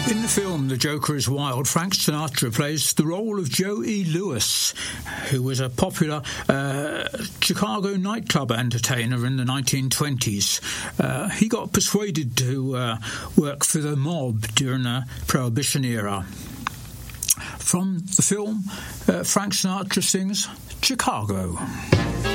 In the film The Joker is Wild, Frank Sinatra plays the role of Joe E. Lewis, who was a popular Chicago nightclub entertainer in the 1920s. He got persuaded to work for the mob during the Prohibition era. From the film, Frank Sinatra sings Chicago.